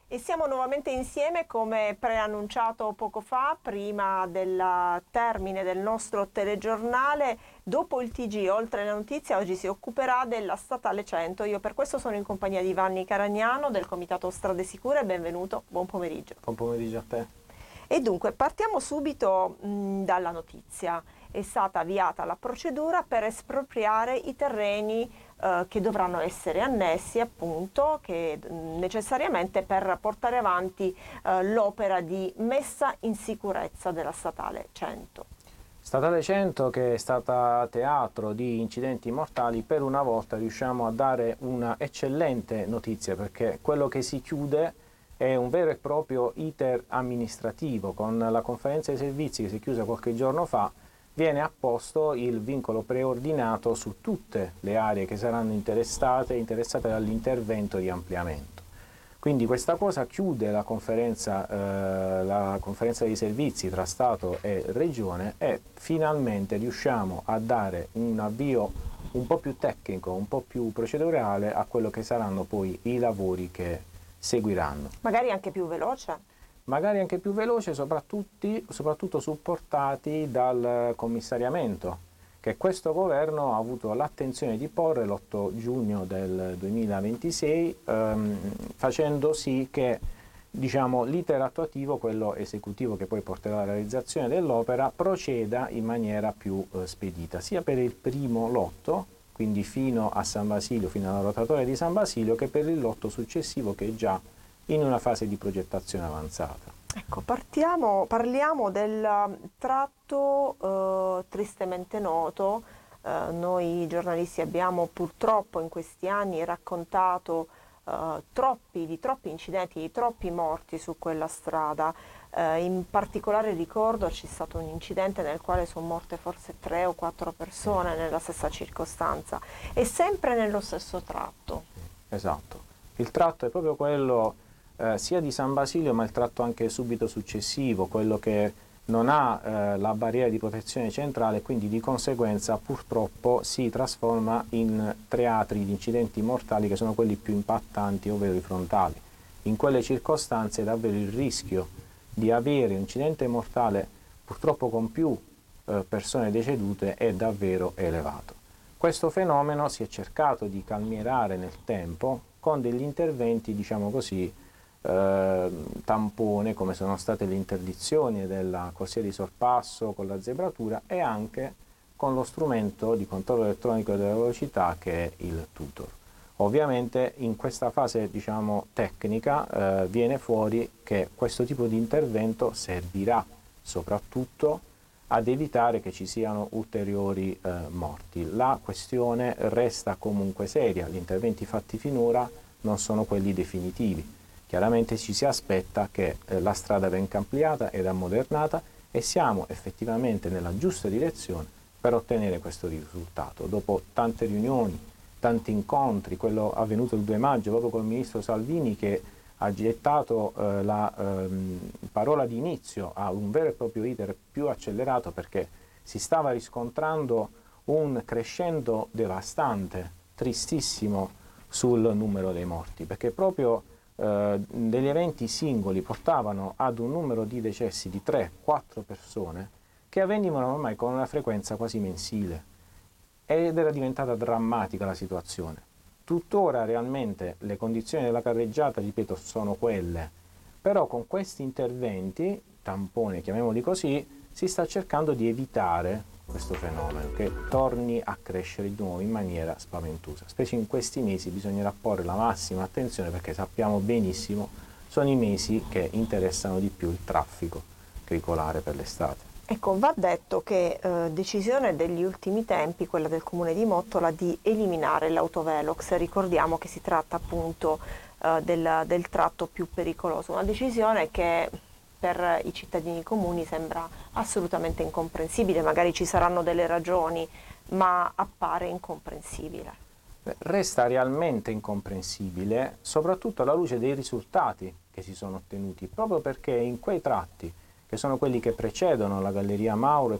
E siamo nuovamente insieme come preannunciato poco fa, prima del termine del nostro telegiornale. Dopo il TG, oltre la notizia, oggi si occuperà della Statale 100. Io per questo sono in compagnia di Vanni Caragnano del Comitato Strade Sicure. Benvenuto, buon pomeriggio. Buon pomeriggio a te. E dunque partiamo subito dalla notizia. È stata avviata la procedura per espropriare i terreni che dovranno essere annessi, appunto, necessariamente per portare avanti l'opera di messa in sicurezza della Statale 100. Statale 100 che è stata teatro di incidenti mortali, per una volta riusciamo a dare una eccellente notizia, perché quello che si chiude è un vero e proprio iter amministrativo. Con la conferenza dei servizi che si è chiusa qualche giorno fa viene apposto il vincolo preordinato su tutte le aree che saranno interessate dall'intervento di ampliamento. Quindi questa cosa chiude la conferenza dei servizi tra Stato e Regione e finalmente riusciamo a dare un avvio un po' più tecnico, un po' più procedurale a quello che saranno poi i lavori che seguiranno. Magari anche più veloce? Magari anche più veloce, soprattutto supportati dal commissariamento, che questo governo ha avuto l'attenzione di porre l'8 giugno del 2026, facendo sì che l'iter attuativo, quello esecutivo che poi porterà alla realizzazione dell'opera, proceda in maniera più spedita, sia per il primo lotto, quindi fino a San Basilio, fino alla rotatoria di San Basilio, che per il lotto successivo che è già in una fase di progettazione avanzata. Ecco, parliamo del tratto tristemente noto. Noi giornalisti abbiamo purtroppo in questi anni raccontato di troppi incidenti, di troppi morti su quella strada. In particolare ricordo c'è stato un incidente nel quale sono morte forse 3 o 4 persone nella stessa circostanza e sempre nello stesso tratto. Esatto, il tratto è proprio quello sia di San Basilio, ma il tratto anche subito successivo, quello che non ha la barriera di protezione centrale, quindi di conseguenza purtroppo si trasforma in teatri di incidenti mortali che sono quelli più impattanti, ovvero i frontali. In quelle circostanze davvero il rischio di avere un incidente mortale purtroppo con più persone decedute è davvero elevato. Questo fenomeno si è cercato di calmierare nel tempo con degli interventi, diciamo così, tampone, come sono state le interdizioni della corsia di sorpasso con la zebratura e anche con lo strumento di controllo elettronico della velocità che è il tutor. Ovviamente in questa fase tecnica viene fuori che questo tipo di intervento servirà soprattutto ad evitare che ci siano ulteriori morti. La questione resta comunque seria, gli interventi fatti finora non sono quelli definitivi. Chiaramente ci si aspetta che la strada venga ampliata ed ammodernata e siamo effettivamente nella giusta direzione per ottenere questo risultato. Dopo tante riunioni, tanti incontri, quello avvenuto il 2 maggio proprio con il ministro Salvini che ha gettato la parola di inizio a un vero e proprio iter più accelerato, perché si stava riscontrando un crescendo devastante, tristissimo sul numero dei morti, perché proprio degli eventi singoli portavano ad un numero di decessi di 3-4 persone che avvenivano ormai con una frequenza quasi mensile ed era diventata drammatica la situazione. Tuttora realmente le condizioni della carreggiata, ripeto, sono quelle, però con questi interventi, tampone chiamiamoli così, si sta cercando di evitare questo fenomeno che torni a crescere di nuovo in maniera spaventosa. Specie in questi mesi bisognerà porre la massima attenzione, perché sappiamo benissimo sono i mesi che interessano di più il traffico veicolare per l'estate. Ecco, va detto che decisione degli ultimi tempi, quella del Comune di Mottola, di eliminare l'autovelox. Ricordiamo che si tratta appunto del tratto più pericoloso, una decisione che per i cittadini comuni sembra assolutamente incomprensibile. Magari ci saranno delle ragioni, ma appare incomprensibile. Resta realmente incomprensibile, soprattutto alla luce dei risultati che si sono ottenuti, proprio perché in quei tratti, che sono quelli che precedono la Galleria Mauro e